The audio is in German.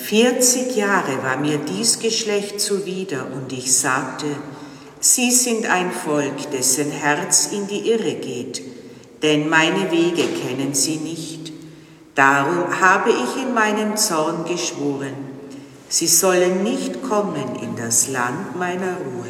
40 Jahre war mir dies Geschlecht zuwider, und ich sagte, sie sind ein Volk, dessen Herz in die Irre geht, denn meine Wege kennen sie nicht. Darum habe ich in meinem Zorn geschworen, sie sollen nicht kommen in das Land meiner Ruhe.